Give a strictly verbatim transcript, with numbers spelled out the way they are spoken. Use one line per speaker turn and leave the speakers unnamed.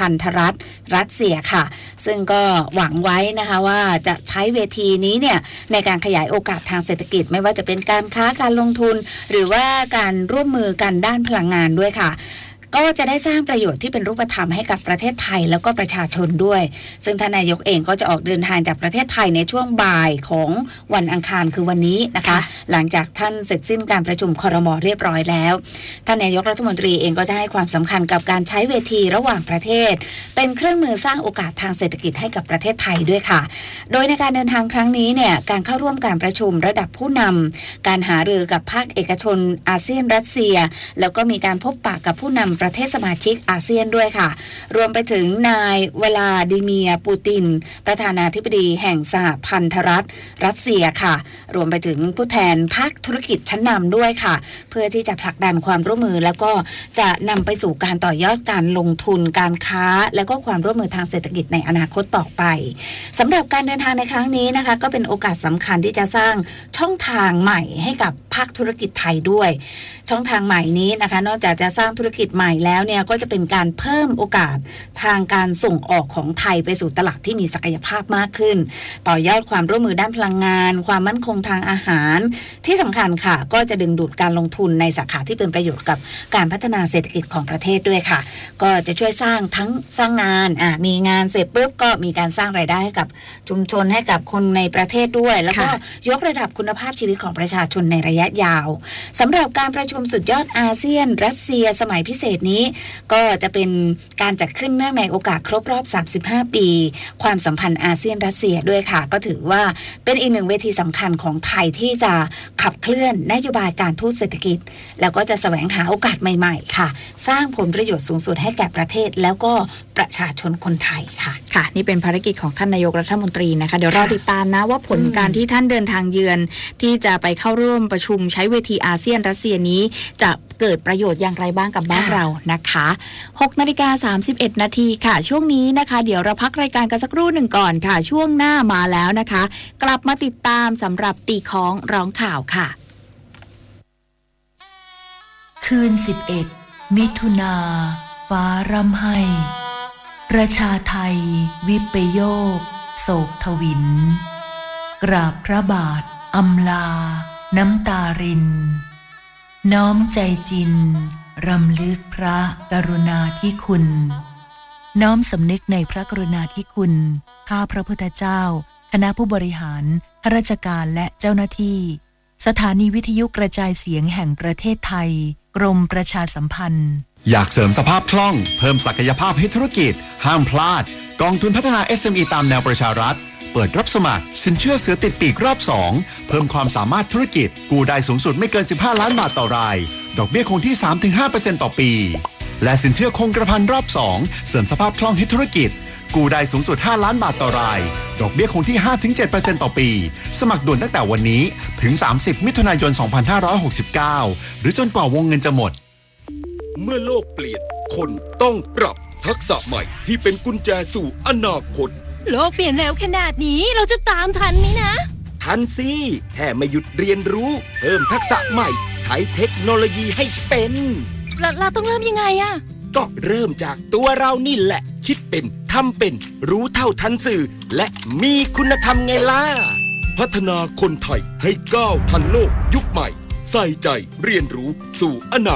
พันธรัฐรัสเซียค่ะซึ่งก็หวังไว้นะคะว่าจะใช้เวทีนี้เนี่ยในการขยายโอกาสทางเศรษฐกิจไม่ว่าจะเป็นการค้าการลงทุนหรือว่าการร่วมมือกันด้านพลังงานด้วยค่ะก็จะได้สร้างประโยชน์ที่เป็นรูปธรรมให้กับประเทศไทยแล้วก็ประชาชนด้วยซึ่งท่านนายกเองก็จะออกเดินทางจากประเทศไทยในช่วงบ่ายของวันอังคารคือวันนี้นะคะหลังจากท่านเสร็จสิ้นการประชุมครม.เรียบร้อยแล้วท่านนายกรัฐมนตรีเองก็จะให้ความสำคัญกับการใช้เวทีระหว่างประเทศเป็นเครื่องมือสร้างโอกาสทางเศรษฐกิจให้กับประเทศไทยด้วยค่ะโดยในการเดินทางครั้งนี้เนี่ยการเข้าร่วมการประชุมระดับผู้นำการหารือกับภาคเอกชนอาเซียนรัสเซียแล้วก็มีการพบปะกับผู้นำประเทศสมาชิกอาเซียนด้วยค่ะรวมไปถึงนายวลาดิเมียร์ปูตินประธานาธิบดีแห่งสหพันธรัฐรัสเซียค่ะรวมไปถึงผู้แทนภาคธุรกิจชั้นนำด้วยค่ะเพื่อที่จะผลักดันความร่วมมือแล้วก็จะนำไปสู่การต่อยอดการลงทุนการค้าแล้วก็ความร่วมมือทางเศรษฐกิจในอนาคตต่อไปสำหรับการเดินทางในครั้งนี้นะคะก็เป็นโอกาสสำคัญที่จะสร้างช่องทางใหม่ให้กับภาคธุรกิจไทยด้วยช่องทางใหม่นี้นะคะนอกจากจะสร้างธุรกิจใหม่แล้วเนี่ยก็จะเป็นการเพิ่มโอกาสทางการส่งออกของไทยไปสู่ตลาดที่มีศักยภาพมากขึ้นต่อยอดความร่วมมือด้านพลังงานความมั่นคงทางอาหารที่สำคัญค่ะก็จะดึงดูดการลงทุนในสาขาที่เป็นประโยชน์กับการพัฒนาเศรษฐกิจของประเทศด้วยค่ะก็จะช่วยสร้างทั้งสร้างงานอ่ะมีงานเสร็จปุ๊บก็มีการสร้างรายได้ให้กับชุมชนให้กับคนในประเทศด้วยแล้วก็ยกระดับคุณภาพชีวิตของประชาชนในระยะยาวสำหรับการประชุมสุดยอดอาเซียนรัสเซียสมัยพิเศษนี้ก็จะเป็นการจัดขึ้นเนื่องในโอกาสครบรอบสามสิบห้าปีความสัมพันธ์อาเซียนรัสเซียด้วยค่ะก็ถือว่าเป็นอีกหนึ่งเวทีสำคัญของไทยที่จะขับเคลื่อนนโยบายการทูตเศรษฐกิจแล้วก็จะแสวงหาโอกาสใหม่ๆค่ะสร้างผลประโยชน์สูงสุดให้แก่ประเทศแล้วก็ประชาชนคนไทยค่ะ
ค่ะนี่เป็นภารกิจของท่านนายกรัฐมนตรีนะคะเดี๋ยวรอติดตามนะว่าผลการที่ท่านเดินทางเยือนที่จะไปเข้าร่วมประชุมใช้เวทีอาเซียนรัสเซียนี้จะเกิดประโยชน์อย่างไรบ้างกับบ้านเรานะคะหกนาฬิกาสามสิบเอ็ดนาทีค่ะช่วงนี้นะคะเดี๋ยวเราพักรายการกันสักครู่หนึ่งก่อนค่ะช่วงหน้ามาแล้วนะคะกลับมาติดตามสำหรับตีค้องร้องข่าวค่ะ
คืนสิบเอ็ดมิถุนาฟ้าร่ำไห้ประชาไทยวิปโยคโศกทวินกราบพระบาทอำลาน้ำตารินน้อมใจจินรำลึกพระกรุณาธิคุณน้อมสำนึกในพระกรุณาธิคุณข้าพระพุทธเจ้าคณะผู้บริหารข้าราชการและเจ้าหน้าที่สถานีวิทยุกระจายเสียงแห่งประเทศไทยกรมประชาสัมพันธ์
อยากเสริมสภาพคล่องเพิ่มศักยภาพให้ธุรกิจห้ามพลาดกองทุนพัฒนา เอส เอ็ม อี ตามแนวประชารัฐเปิดรับสมัครสินเชื่อเสือติดปีกรอบสองเพิ่มความสามารถธุรกิจกู้ได้สูงสุดไม่เกินสิบห้าล้านบาทต่อรายดอกเบี้ยคงที่ สามถึงห้าเปอร์เซ็นต์ ต่อปีและสินเชื่อคงกระพันรอบสองเสริมสภาพคล่องให้ธุรกิจกู้ได้สูงสุดห้าล้านบาทต่อรายดอกเบี้ยคงที่ ห้าถึงเจ็ดเปอร์เซ็นต์ ต่อปีสมัครด่วนตั้งแต่วันนี้ถึงสามสิบมิถุนายนสองพันห้าร้อยหกสิบเก้าหรือจนกว่าวงเงินจะหมด
เมื่อโลกเปลี่ยนคนต้องปรับทักษะใหม่ที่เป็นกุญแจสู่อนาคต
โลกเปลี่ยนเร็วขนาดนี้เราจะตามทันไหมนะ
ทันสิแค่ไม่หยุดเรียนรู้เพิ่มทักษะใหม่ใช้เทคโนโลยีให้เป็น
เราเราต้องเริ่มยังไงอะ
ก็เริ่มจากตัวเรานี่แหละคิดเป็นทำเป็นรู้เท่าทันสื่อและมีคุณธรรมไงล่ะพัฒนาคนไทยให้ก้าวทันโลกยุคใหม่ใส่ใจเรียนรู้สู่อนาคต